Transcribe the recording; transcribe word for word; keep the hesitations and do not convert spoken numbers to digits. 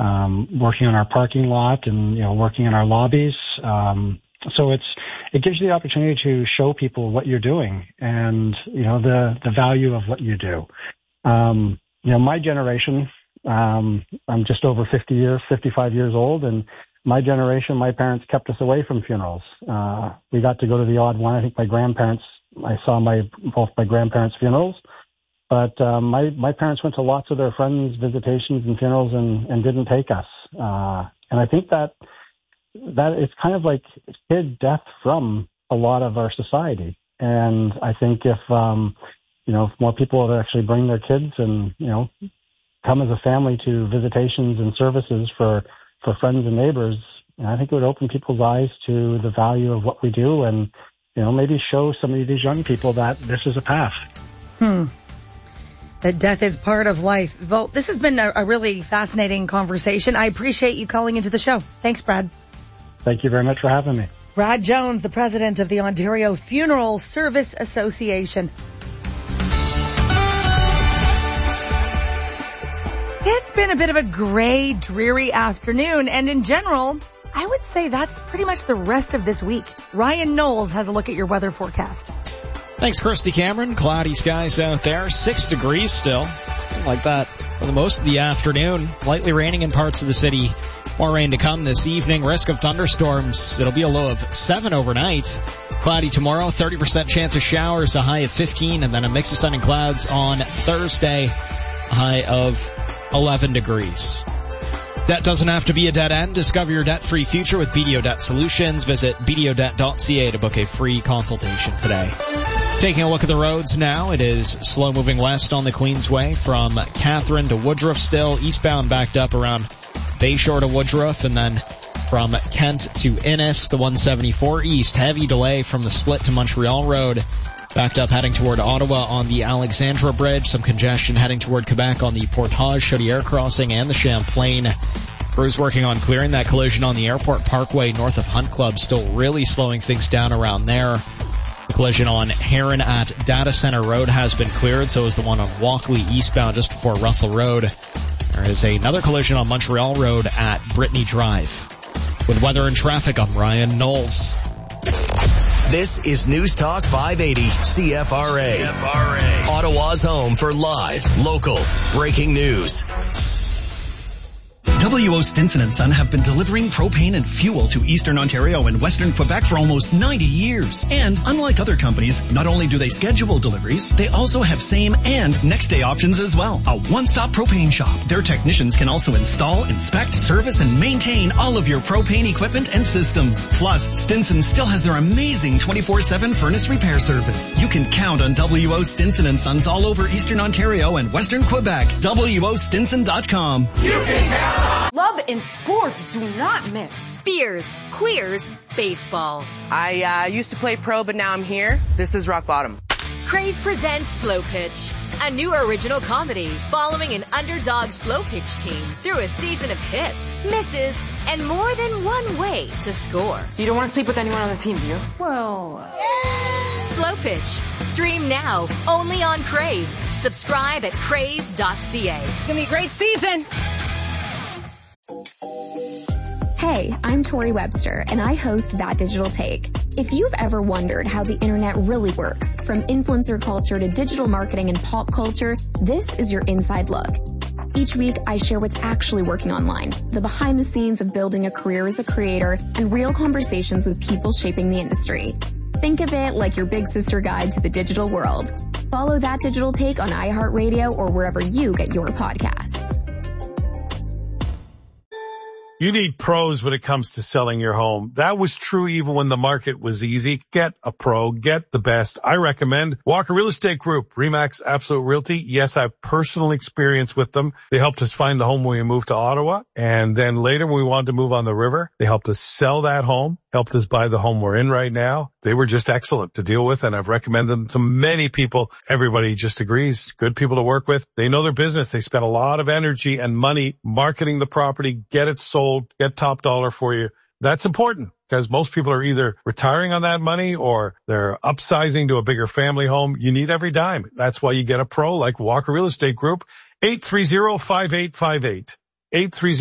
um, working on our parking lot and, you know, working in our lobbies. Um, so it's, it gives you the opportunity to show people what you're doing and, you know, the, the value of what you do. Um, you know, my generation, um, I'm just over fifty years, fifty-five years old, and my generation, my parents kept us away from funerals. Uh, we got to go to the odd one. I think my grandparents, I saw my, both my grandparents' funerals, but, um, my, my parents went to lots of their friends' visitations and funerals and, and didn't take us. Uh, and I think that, that it's kind of like hid death from a lot of our society. And I think if, um, you know, if more people would actually bring their kids and, you know, come as a family to visitations and services for, for friends and neighbors, and I think it would open people's eyes to the value of what we do and, you know, maybe show some of these young people that this is a path. Hmm. That death is part of life. Well, this has been a, a really fascinating conversation. I appreciate you calling into the show. Thanks, Brad. Thank you very much for having me. Brad Jones, the president of the Ontario Funeral Service Association. It's been a bit of a gray, dreary afternoon, and in general, I would say that's pretty much the rest of this week. Ryan Knowles has a look at your weather forecast. Thanks, Kirsty Cameron. Cloudy skies out there. Six degrees still. Like that for the most of the afternoon. Lightly raining in parts of the city. More rain to come this evening. Risk of thunderstorms. It'll be a low of seven overnight. Cloudy tomorrow. thirty percent chance of showers. A high of fifteen. And then a mix of sun and clouds on Thursday. A high of eleven degrees. Debt doesn't have to be a dead end. Discover your debt-free future with B D O Debt Solutions. Visit b d o debt dot c a to book a free consultation today. Taking a look at the roads now, it is slow moving west on the Queensway from Catherine to Woodruff still. Eastbound backed up around Bayshore to Woodruff, and then from Kent to Innis, the one seventy-four east. Heavy delay from the split to Montreal Road. Backed up heading toward Ottawa on the Alexandra Bridge. Some congestion heading toward Quebec on the Portage Chaudière crossing and the Champlain. Crews working on clearing that collision on the Airport Parkway north of Hunt Club. Still really slowing things down around there. The collision on Heron at Data Center Road has been cleared. So is the one on Walkley eastbound just before Russell Road. There is another collision on Montreal Road at Brittany Drive. With weather and traffic, I'm Ryan Knowles. This is News Talk five eighty C F R A. C F R A. Ottawa's home for live, local, breaking news. W O Stinson and Son have been delivering propane and fuel to Eastern Ontario and Western Quebec for almost ninety years. And unlike other companies, not only do they schedule deliveries, they also have same and next day options as well. A one-stop propane shop. Their technicians can also install, inspect, service, and maintain all of your propane equipment and systems. Plus, Stinson still has their amazing twenty-four seven furnace repair service. You can count on W O Stinson and Sons all over Eastern Ontario and Western Quebec. W O Stinson dot com. You can count on love and sports do not mix. Beers, queers, baseball. I uh, used to play pro, but now I'm here. This is rock bottom. Crave presents Slow Pitch, a new original comedy following an underdog slow pitch team through a season of hits, misses, and more than one way to score. You don't want to sleep with anyone on the team, do you? Well... Yeah. Slow Pitch. Stream now, only on Crave. Subscribe at crave dot c a. It's going to be a great season. Hey, I'm Tori Webster, and I host That Digital Take. If you've ever wondered how the internet really works, from influencer culture to digital marketing and pop culture, this is your inside look. Each week, I share what's actually working online, the behind the scenes of building a career as a creator, and real conversations with people shaping the industry. Think of it like your big sister guide to the digital world. Follow That Digital Take on iHeartRadio or wherever you get your podcasts. You need pros when it comes to selling your home. That was true even when the market was easy. Get a pro. Get the best. I recommend Walker Real Estate Group, Remax Absolute Realty. Yes, I have personal experience with them. They helped us find the home when we moved to Ottawa. And then later when we wanted to move on the river, they helped us sell that home, helped us buy the home we're in right now. They were just excellent to deal with, and I've recommended them to many people. Everybody just agrees. Good people to work with. They know their business. They spend a lot of energy and money marketing the property, get it sold, get top dollar for you. That's important because most people are either retiring on that money or they're upsizing to a bigger family home. You need every dime. That's why you get a pro like Walker Real Estate Group. eight three zero, five eight five eight. eight three zero